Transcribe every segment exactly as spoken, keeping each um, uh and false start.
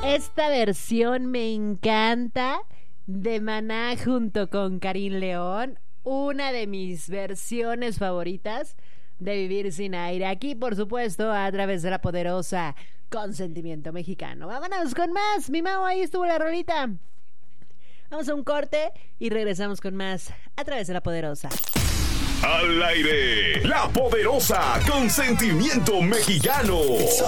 Esta versión me encanta de Maná junto con Karim León. Una de mis versiones favoritas de Vivir sin Aire. Aquí, por supuesto, a través de la poderosa Consentimiento Mexicano. Vámonos con más. Mi Mau, ahí estuvo la rolita. Vamos a un corte y regresamos con más a través de la poderosa. Al aire, la poderosa Consentimiento Mexicano.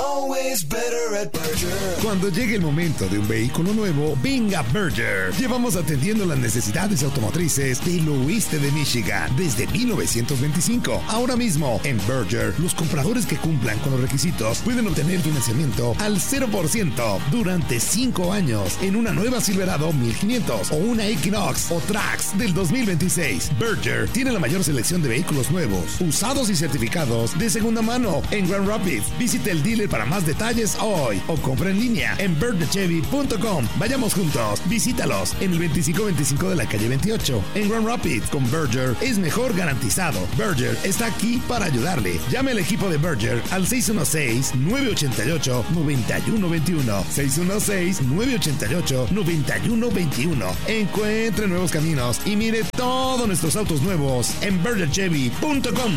Cuando llegue el momento de un vehículo nuevo, venga Berger. Llevamos atendiendo las necesidades automotrices del oeste de Michigan desde mil novecientos veinticinco. Ahora mismo, en Berger, los compradores que cumplan con los requisitos pueden obtener financiamiento al cero por ciento durante cinco años en una nueva Silverado mil quinientos o una Equinox o Trax del dos mil veintiséis. Berger tiene la mayor selección de vehículos nuevos, usados y certificados de segunda mano en Grand Rapids. Visite el dealer para más detalles hoy o compra en línea en berger chevy punto com. Vayamos juntos, visítalos en el veinticinco veinticinco de la calle veintiocho en Grand Rapids. Con Berger es mejor garantizado. Berger está aquí para ayudarle. Llame al equipo de Berger al seis uno seis, nueve ocho ocho, nueve uno dos uno, seis uno seis, nueve ocho ocho, nueve uno dos uno. Encuentre nuevos caminos y mire todos nuestros autos nuevos en berger chevy punto com.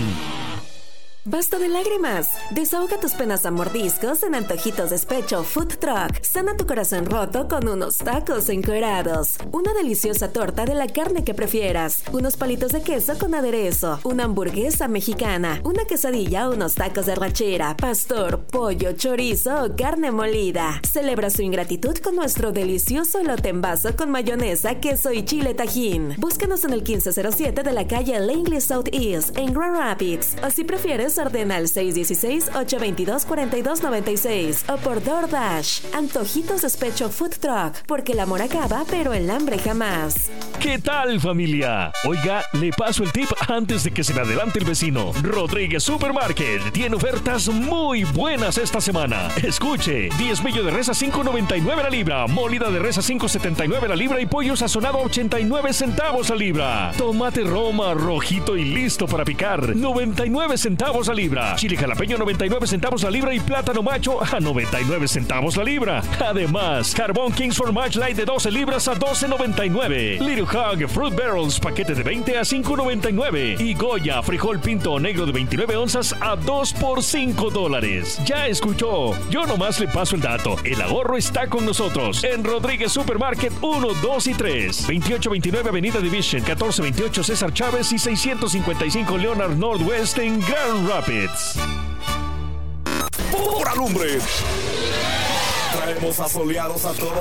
Basta de lágrimas. Desahoga tus penas a mordiscos en Antojitos Despecho Food Truck. Sana tu corazón roto con unos tacos encuerados. Una deliciosa torta de la carne que prefieras. Unos palitos de queso con aderezo. Una hamburguesa mexicana. Una quesadilla o unos tacos de rachera, pastor, pollo, chorizo o carne molida. Celebra su ingratitud con nuestro delicioso elote en vaso con mayonesa, queso y chile tajín. Búscanos en el quince cero siete de la calle Langley Southeast en Grand Rapids. O si prefieres, ordena al seis uno seis, ocho dos dos, cuatro dos nueve seis o por DoorDash. Antojitos Despecho Food Truck, porque el amor acaba, pero el hambre jamás. ¿Qué tal, familia? Oiga, le paso el tip antes de que se me adelante el vecino. Rodríguez Supermarket tiene ofertas muy buenas esta semana. Escuche, diez millo de res a cinco noventa y nueve la libra, molida de res a cinco setenta y nueve la libra y pollo sazonado a ochenta y nueve centavos la libra. Tomate Roma rojito y listo para picar, noventa y nueve centavos la libra. Chile jalapeño noventa y nueve centavos la libra y plátano macho a noventa y nueve centavos la libra. Además, carbón Kingsford Match Light de doce libras a doce noventa y nueve. Little Hog Fruit Barrels paquete de veinte a cinco noventa y nueve. Y Goya frijol pinto negro de veintinueve onzas a dos por cinco dólares. Ya escuchó, yo nomás le paso el dato. El ahorro está con nosotros en Rodríguez Supermarket uno, dos y tres. veintiocho veintinueve Avenida Division, catorce veintiocho César Chávez y seiscientos cincuenta y cinco Leonard Northwest en Grand Rapids. Por alumbre. Traemos asoleados a todos